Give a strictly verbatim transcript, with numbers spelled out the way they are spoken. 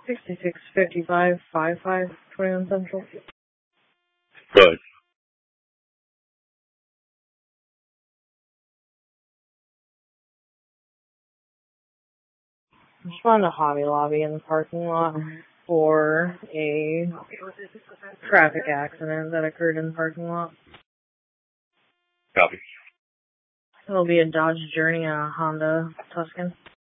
sixty-six fifty-five fifty-five twenty-one Central. Good. I just found a Hobby Lobby in the parking lot for a traffic accident that occurred in the parking lot. Copy. It'll be a Dodge Journey and a Honda Tuscan.